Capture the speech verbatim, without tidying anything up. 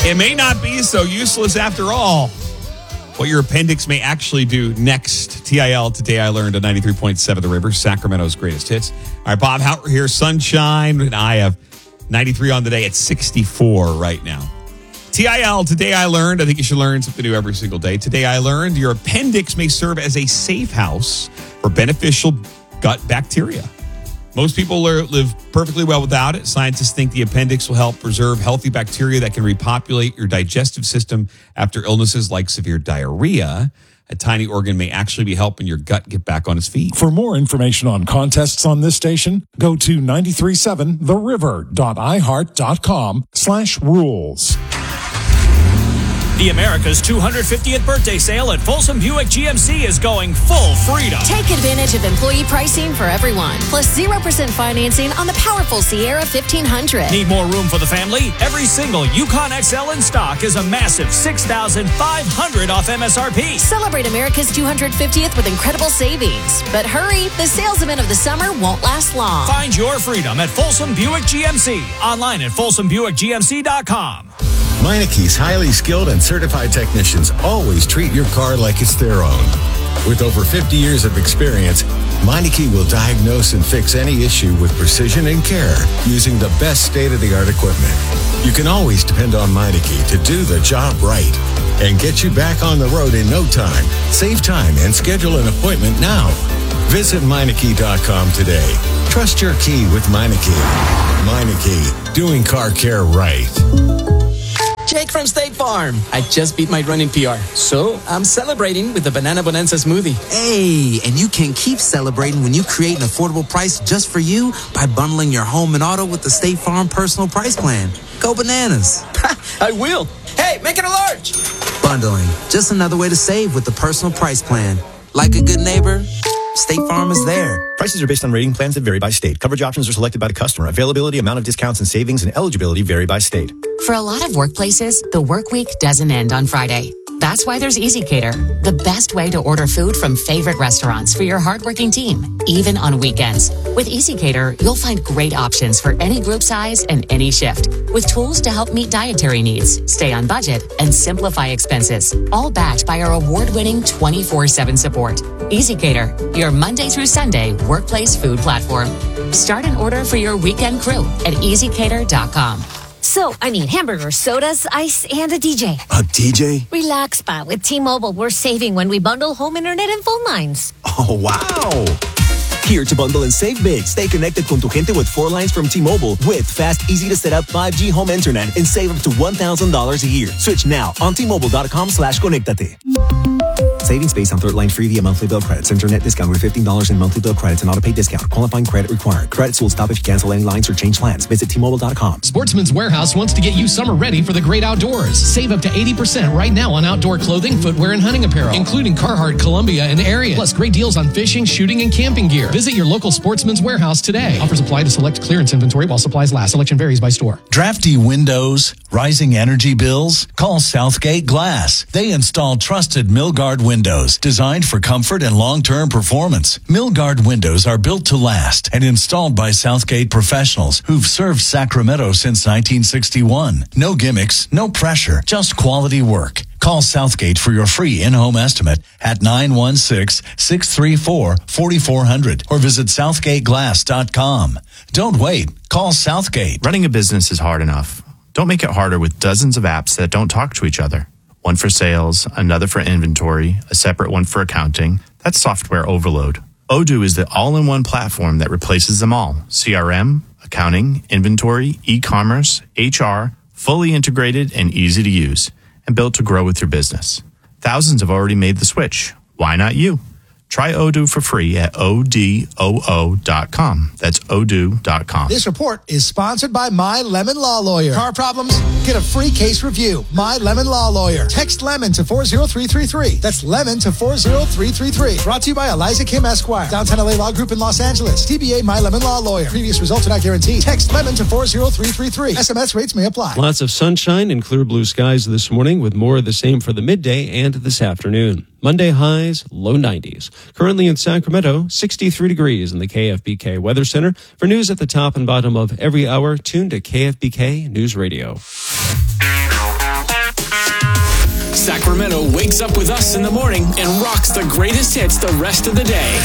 It may not be so useless after all. What your appendix may actually do next. T I L, Today I Learned, at ninety-three point seven The River, Sacramento's greatest hits. All right, Bob Houter here, sunshine, and I have ninety-three on the day at sixty-four right now. T I L, Today I Learned. I think you should learn something new every single day. Today I learned your appendix may serve as a safe house for beneficial gut bacteria. Most people live perfectly well without it. Scientists think the appendix will help preserve healthy bacteria that can repopulate your digestive system after illnesses like severe diarrhea. A tiny organ may actually be helping your gut get back on its feet. For more information on contests on this station, go to nine three seven the river dot i heart dot com slash rules. The America's two hundred fiftieth birthday sale at Folsom Buick G M C is going full freedom. Take advantage of employee pricing for everyone, plus zero percent financing on the powerful Sierra fifteen hundred. Need more room for the family? Every single Yukon X L in stock is a massive six thousand five hundred dollars off M S R P. Celebrate America's two hundred fiftieth with incredible savings. But hurry, the sales event of the summer won't last long. Find your freedom at Folsom Buick G M C. Online at folsom buick g m c dot com. Meineke's highly skilled and certified technicians always treat your car like it's their own. With over fifty years of experience, Meineke will diagnose and fix any issue with precision and care using the best state-of-the-art equipment. You can always depend on Meineke to do the job right and get you back on the road in no time. Save time and schedule an appointment now. Visit Meineke dot com today. Trust your key with Meineke. Meineke, doing car care right. Jake from State Farm. I just beat my running P R, so I'm celebrating with the Banana Bonanza smoothie. Hey, and you can keep celebrating when you create an affordable price just for you by bundling your home and auto with the State Farm Personal Price Plan. Go bananas. I will. Hey, make it a large. Bundling, just another way to save with the Personal Price Plan. Like a good neighbor, State Farm is there. Prices are based on rating plans that vary by state. Coverage options are selected by the customer. Availability, amount of discounts and savings, and eligibility vary by state. For a lot of workplaces, the work week doesn't end on Friday. That's why there's EasyCater, the best way to order food from favorite restaurants for your hardworking team, even on weekends. With EasyCater, you'll find great options for any group size and any shift, with tools to help meet dietary needs, stay on budget, and simplify expenses, all backed by our award-winning twenty-four seven support. EasyCater, your Monday through Sunday workplace food platform. Start an order for your weekend crew at easy cater dot com. So, I need hamburgers, sodas, ice, and a D J. A D J? Relax, Pa. With T-Mobile, we're saving when we bundle home internet and phone lines. Oh, wow. Here to bundle and save big. Stay connected con tu gente with four lines from T-Mobile with fast, easy to set up five G home internet and save up to one thousand dollars a year. Switch now on T Mobile dot com slash conectate. Savings based on third line free via monthly bill credits. Internet discount with fifteen dollars in monthly bill credits and auto-pay discount. Qualifying credit required. Credits will stop if you cancel any lines or change plans. Visit T Mobile dot com. Sportsman's Warehouse wants to get you summer ready for the great outdoors. Save up to eighty percent right now on outdoor clothing, footwear, and hunting apparel, including Carhartt, Columbia, and Ariat. Plus great deals on fishing, shooting, and camping gear. Visit your local Sportsman's Warehouse today. Offers apply to select clearance inventory while supplies last. Selection varies by store. Drafty windows, rising energy bills? Call Southgate Glass. They install trusted Milgard windows designed for comfort and long-term performance. Milgard windows are built to last and installed by Southgate professionals who've served Sacramento since nineteen sixty-one. No gimmicks, no pressure, just quality work. Call Southgate for your free in-home estimate at nine one six, six three four, four four zero zero or visit southgate glass dot com. Don't wait. Call Southgate. Running a business is hard enough. Don't make it harder with dozens of apps that don't talk to each other. One for sales, another for inventory, a separate one for accounting. That's software overload. Odoo is the all-in-one platform that replaces them all. C R M, accounting, inventory, e-commerce, H R, fully integrated and easy to use, and built to grow with your business. Thousands have already made the switch. Why not you? Try Odoo for free at O D O O dot com. That's odoo dot com. This report is sponsored by My Lemon Law Lawyer. Car problems? Get a free case review. My Lemon Law Lawyer. Text LEMON to four zero three three three. That's LEMON to four zero three three three. Brought to you by Eliza Kim Esquire. Downtown L A Law Group in Los Angeles. D B A My Lemon Law Lawyer. Previous results are not guaranteed. Text LEMON to four zero three three three. S M S rates may apply. Lots of sunshine and clear blue skies this morning with more of the same for the midday and this afternoon. Monday highs, low nineties. Currently in Sacramento, sixty-three degrees in the K F B K Weather Center. For news at the top and bottom of every hour, tune to K F B K News Radio. Sacramento wakes up with us in the morning and rocks the greatest hits the rest of the day.